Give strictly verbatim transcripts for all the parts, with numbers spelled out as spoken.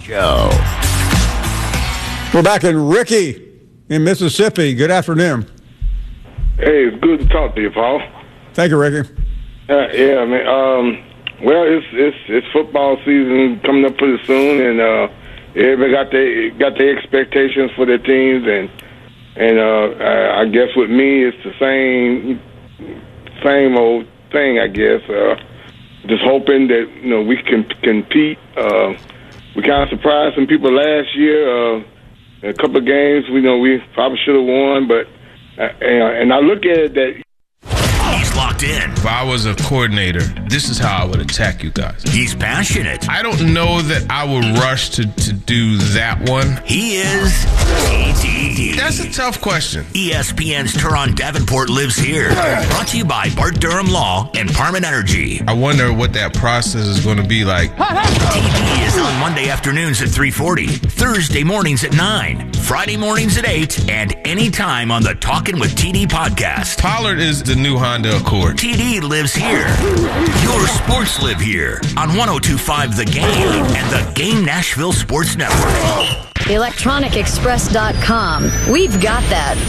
Joe. We're back in Ricky in Mississippi. Good afternoon. Hey, it's good to talk to you, Paul. Thank you, Ricky. Uh, yeah, man. Um, well, it's it's it's football season coming up pretty soon, and uh, everybody got their got their expectations for their teams, and and uh, I, I guess with me, it's the same same old thing. I guess uh, just hoping that you know we can compete. Uh, we kind of surprised some people last year. Uh, a couple of games, we know we probably should have won, but uh, and I look at it that. He's locked in. If I was a coordinator, this is how I would attack you guys. He's passionate. I don't know that I would rush to, to do that one. He is T D. That's a tough question. E S P N's Teron Davenport lives here. Brought to you by Bart Durham Law and Parman Energy. I wonder what that process is going to be like. T D is on Monday afternoons at three forty, Thursday mornings at nine, Friday mornings at eight, and anytime on the Talkin' with T D podcast. Pollard is the new Honda Accord. T D lives here. Your sports live here on one oh two point five The Game and the Game Nashville Sports Network. electronic express dot com. We've got that.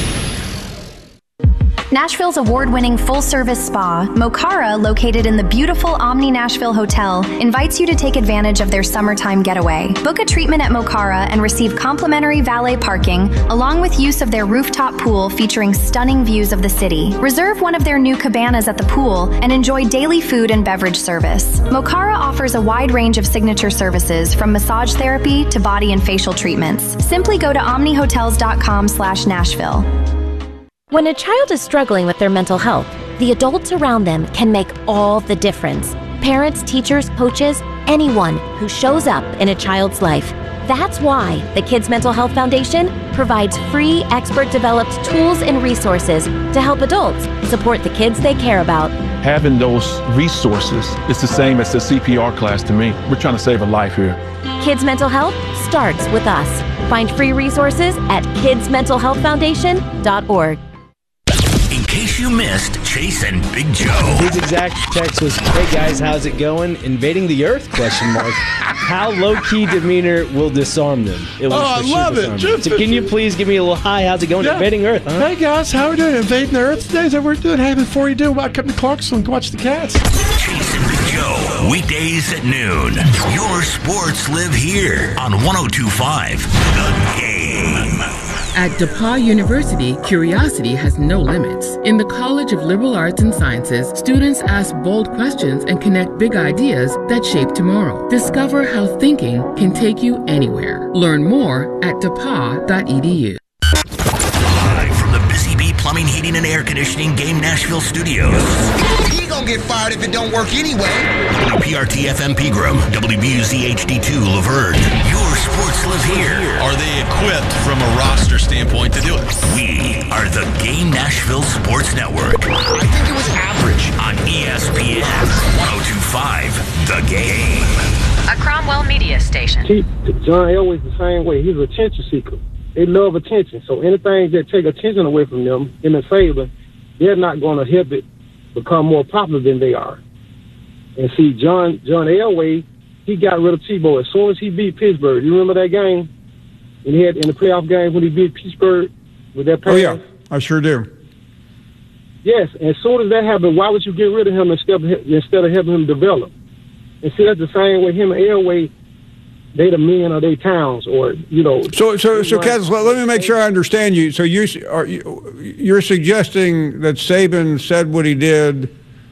Nashville's award-winning full-service spa, Mocara, located in the beautiful Omni Nashville Hotel, invites you to take advantage of their summertime getaway. Book a treatment at Mocara and receive complimentary valet parking, along with use of their rooftop pool featuring stunning views of the city. Reserve one of their new cabanas at the pool and enjoy daily food and beverage service. Mocara offers a wide range of signature services, from massage therapy to body and facial treatments. Simply go to omni hotels dot com slash Nashville. When a child is struggling with their mental health, the adults around them can make all the difference. Parents, teachers, coaches, anyone who shows up in a child's life. That's why the Kids Mental Health Foundation provides free, expert-developed tools and resources to help adults support the kids they care about. Having those resources is the same as the C P R class to me. We're trying to save a life here. Kids Mental Health starts with us. Find free resources at kids mental health foundation dot org. In case you missed Chase and Big Joe. His exact text was, "Hey guys, how's it going? Invading the Earth? Question mark. How low-key demeanor will disarm them?" It was oh, I love it. Just so can you please give me a little hi? How's it going? Yeah. Invading Earth, huh? Hey guys, how are we doing? Invading the Earth today? Is that what we're doing? Hey, before you do, about come to Clarksville and watch the Cats. Chase and Big Joe, weekdays at noon. Your sports live here on one oh two point five The Game. At DePauw University, curiosity has no limits. In the College of Liberal Arts and Sciences, students ask bold questions and connect big ideas that shape tomorrow. Discover how thinking can take you anywhere. Learn more at depaw dot e d u. Live from the Busy Bee Plumbing, Heating, and Air Conditioning Game Nashville Studios. He gonna get fired if it don't work anyway. W P R T F M Pegram, W B U Z H D two Laverne. Your sports live here. Are they equipped from a roster standpoint to do it? We are the Game Nashville Sports Network. I think it was average. On E S P N one oh two point five The Game. A Cromwell media station. He, John Elway's the same way. He's an attention seeker. They love attention. So anything that take attention away from them in their favor, they're not going to help it become more popular than they are. And see, John John Elway, he got rid of Tebow as soon as he beat Pittsburgh. You remember that game? And he had in the playoff game when he beat Pittsburgh with that pass? Oh, yeah. I sure do. Yes. As soon as that happened, why would you get rid of him instead of, instead of helping him develop? And see, that's the same way him and Elway, they the men of their towns, or, you know. So, so, so, Kaz, let me make sure I understand you. So you are you're suggesting that Saban said what he did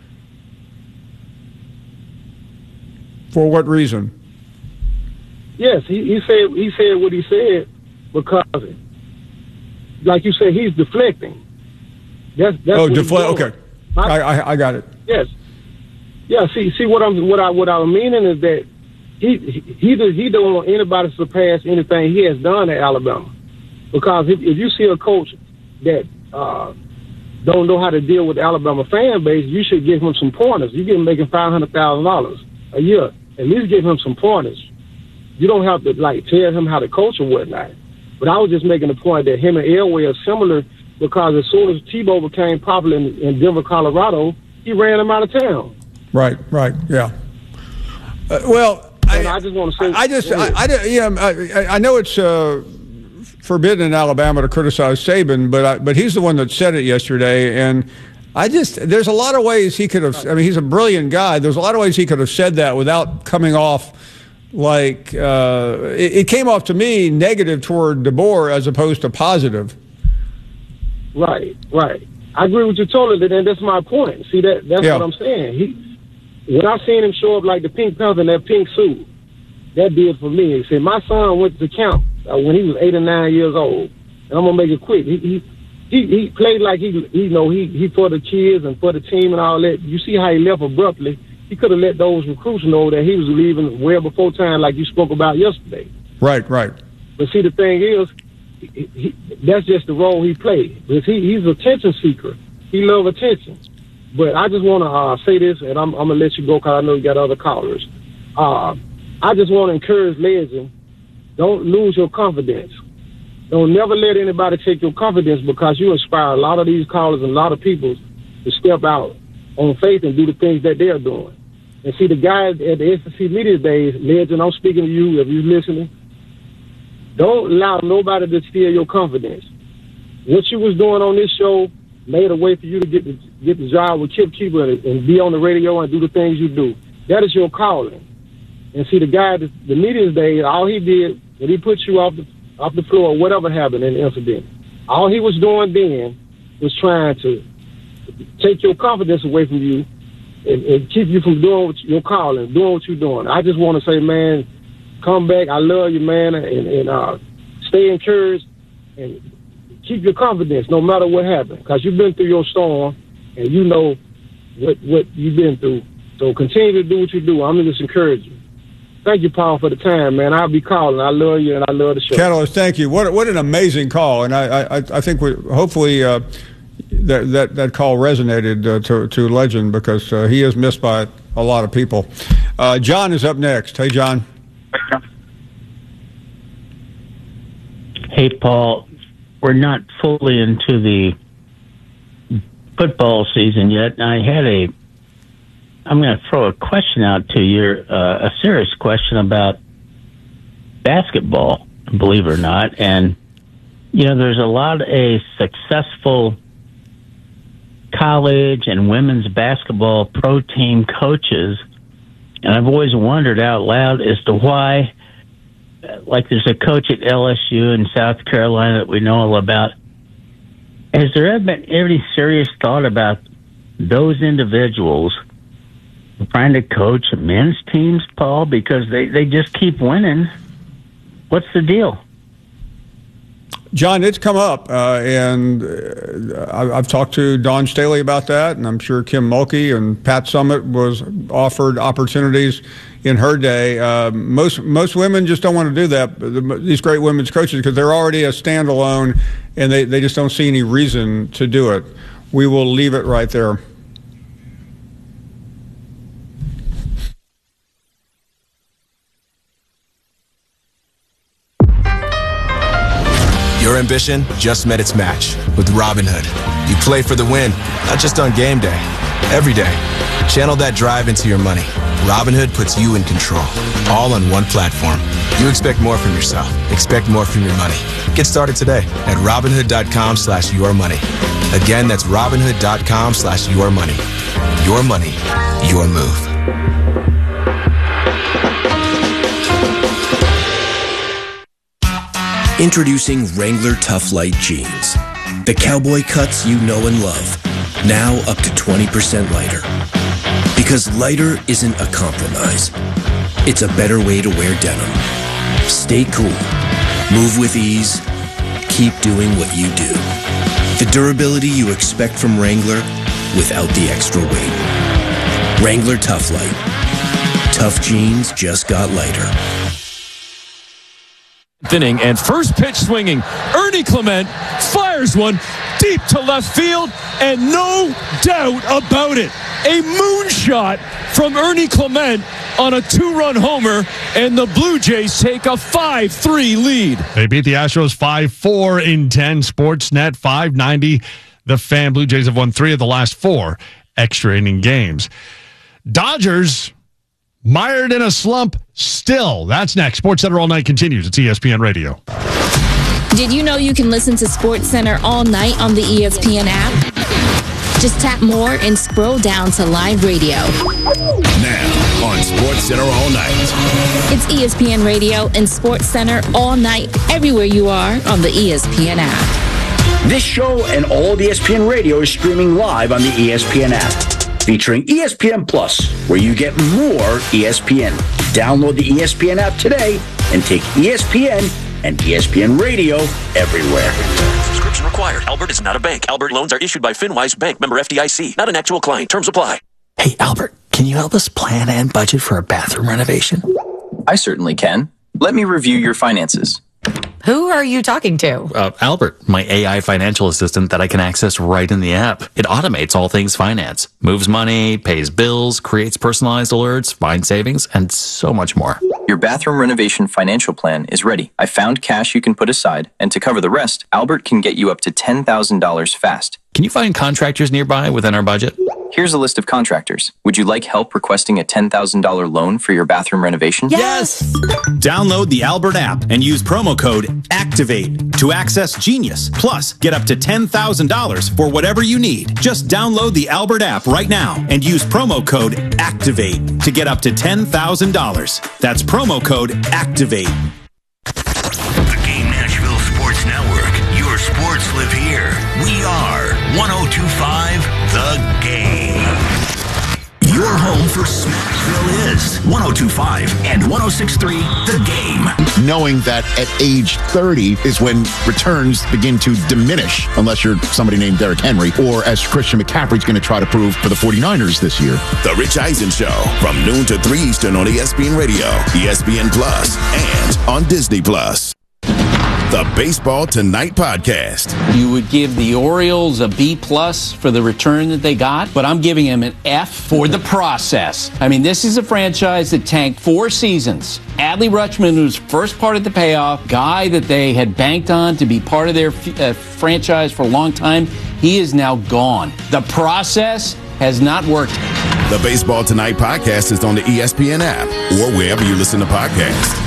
for what reason? Yes, he, he said he said what he said because, like you said, he's deflecting. That's, that's oh, deflect. Okay, I, I I got it. Yes. Yeah. See, see what I'm what I what I'm meaning is that. He he he don't want anybody to surpass anything he has done at Alabama, because if, if you see a coach that uh, don't know how to deal with the Alabama fan base, you should give him some pointers. You give him making five hundred thousand dollars a year, at least give him some pointers. You don't have to like tell him how to coach or whatnot. But I was just making the point that him and Elway are similar, because as soon as Tebow became popular in, in Denver, Colorado, he ran him out of town. Right, right, yeah. Uh, well. and I just want to say, I just, I, I, yeah, I, I know it's uh, forbidden in Alabama to criticize Saban, but I, but he's the one that said it yesterday, and I just, there's a lot of ways he could have. I mean, he's a brilliant guy. There's a lot of ways he could have said that without coming off like uh, it, it came off to me negative toward DeBoer as opposed to positive. Right, right. I agree with you totally, and that's my point. See, that that's Yeah. what I'm saying. He, when I seen him show up like the Pink Panther in that pink suit, that did for me. He said, my son went to camp uh, when he was eight or nine years old, and I'm gonna make it quick. He he he, he played like he, he you know he he for the kids and for the team and all that. You see how he left abruptly. He could have let those recruits know that he was leaving well before time, like you spoke about yesterday. Right, right. But see, the thing is, he, he, that's just the role he played. Because he, he's an attention seeker. He loves attention. But I just want to uh, say this, and I'm, I'm going to let you go because I know you got other callers. Uh, I just want to encourage Legend, don't lose your confidence. Don't never let anybody take your confidence, because you inspire a lot of these callers and a lot of people to step out on faith and do the things that they're doing. And see, the guys at the S E C Media Days, Legend, I'm speaking to you if you're listening, don't allow nobody to steal your confidence. What you was doing on this show made a way for you to get the, get the job with Kip Keeper and, and be on the radio and do the things you do. That is your calling. And see, the guy, the, the Media Days, all he did, when he put you off the, off the floor, whatever happened in the incident, all he was doing then was trying to take your confidence away from you and, and keep you from doing what your calling, doing what you're doing. I just want to say, man, come back. I love you, man, and, and uh, stay encouraged and keep your confidence no matter what happens, because you've been through your storm and you know what what you've been through. So continue to do what you do. I'm just encouraging you. Thank you, Paul, for the time, man. I'll be calling. I love you, and I love the show. Catalyst, thank you. What what an amazing call, and I I, I think we hopefully uh, that that that call resonated uh, to to Legend, because uh, he is missed by a lot of people. Uh, John is up next. Hey, John. Hey, Paul. We're not fully into the football season yet, and I had a. I'm going to throw a question out to you, uh, a serious question about basketball, believe it or not. And, you know, there's a lot of a successful college and women's basketball pro team coaches, and I've always wondered out loud as to why, like there's a coach at L S U in South Carolina that we know all about. Has there ever been any serious thought about those individuals trying to coach men's teams, Paul, because they, they just keep winning? What's the deal? John, it's come up, uh, and uh, I've talked to Dawn Staley about that, and I'm sure Kim Mulkey and Pat Summit was offered opportunities in her day. Uh, most most women just don't want to do that, these great women's coaches, because they're already a standalone, and they, they just don't see any reason to do it. We will leave it right there. Your ambition just met its match with Robinhood. You play for the win, not just on game day, every day. Channel that drive into your money. Robinhood puts you in control, all on one platform. You expect more from yourself. Expect more from your money. Get started today at Robinhood.com slash your money. Again, that's Robinhood.com slash your money. Your money, your move. Introducing Wrangler Tough Light Jeans. The cowboy cuts you know and love. Now up to twenty percent lighter. Because lighter isn't a compromise. It's a better way to wear denim. Stay cool. Move with ease. Keep doing what you do. The durability you expect from Wrangler without the extra weight. Wrangler Tough Light. Tough jeans just got lighter. Inning and first pitch swinging. Ernie Clement fires one deep to left field, and no doubt about it, a moonshot from Ernie Clement on a two-run homer, and the Blue Jays take a five three lead. They beat the Astros five four in ten. Sportsnet five ninety. The Fan. Blue Jays have won three of the last four extra inning games. Dodgers Mired in a slump still. That's next. SportsCenter All Night continues. It's E S P N Radio. Did you know you can listen to SportsCenter all night on the E S P N app? Just tap more and scroll down to live radio. Now on SportsCenter All Night. It's E S P N Radio and SportsCenter all night, everywhere you are on the E S P N app. This show and all of E S P N Radio is streaming live on the E S P N app, featuring E S P N Plus, where you get more E S P N. Download the E S P N app today and take E S P N and E S P N Radio everywhere. Subscription required. Albert is not a bank. Albert loans are issued by FinWise Bank, member F D I C, not an actual client. Terms apply. Hey, Albert, can you help us plan and budget for a bathroom renovation? I certainly can. Let me review your finances. Who are you talking to? Uh, Albert, my A I financial assistant that I can access right in the app. It automates all things finance, moves money, pays bills, creates personalized alerts, finds savings, and so much more. Your bathroom renovation financial plan is ready. I found cash you can put aside, and to cover the rest, Albert can get you up to ten thousand dollars fast. Can you find contractors nearby within our budget? Here's a list of contractors. Would you like help requesting a ten thousand dollars loan for your bathroom renovation? Yes! Download the Albert app and use promo code ACTIVATE to access Genius. Plus, get up to ten thousand dollars for whatever you need. Just download the Albert app right now and use promo code ACTIVATE to get up to ten thousand dollars. That's promo code ACTIVATE. The Game Nashville Sports Network. Your sports live here. We are one oh two point five The Game. Your home for Smashville is one oh two point five and one oh six point three The Game. Knowing that at age thirty is when returns begin to diminish, unless you're somebody named Derrick Henry, or as Christian McCaffrey's going to try to prove for the forty-niners this year. The Rich Eisen Show from noon to three Eastern on E S P N Radio, E S P N Plus, and on Disney Plus. The Baseball Tonight podcast. You would give the Orioles a B plus for the return that they got, but I'm giving them an F for the process. I mean, this is a franchise that tanked four seasons. Adley Rutschman was first part of the payoff, guy that they had banked on to be part of their uh, franchise for a long time. He is now gone. The process has not worked. The Baseball Tonight podcast is on the E S P N app or wherever you listen to podcasts.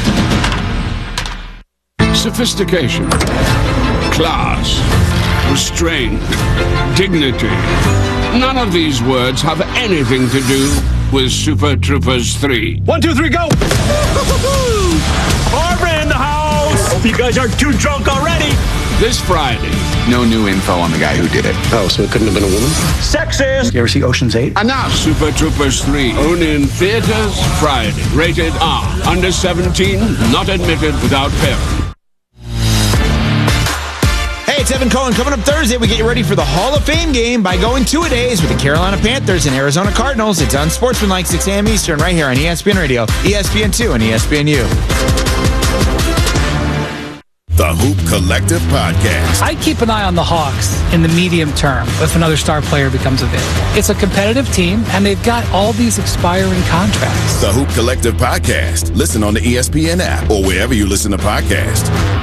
Sophistication, class, restraint, dignity. None of these words have anything to do with Super Troopers three. One, two, three, go! Barbara in the house! You guys are too drunk already! This Friday. No new info on the guy who did it. Oh, so it couldn't have been a woman? Sexist! You ever see Ocean's eight? Enough! Super Troopers three. Only in theaters Friday. Rated R. Under seventeen. Not admitted without parent. Hey, it's Evan Cohen. Coming up Thursday, we get you ready for the Hall of Fame game by going two-a-days with the Carolina Panthers and Arizona Cardinals. It's unsportsmanlike, six a.m. Eastern, right here on E S P N Radio, E S P N two, and E S P N U. The Hoop Collective Podcast. I keep an eye on the Hawks in the medium term if another star player becomes available. It's a competitive team, and they've got all these expiring contracts. The Hoop Collective Podcast. Listen on the E S P N app or wherever you listen to podcasts.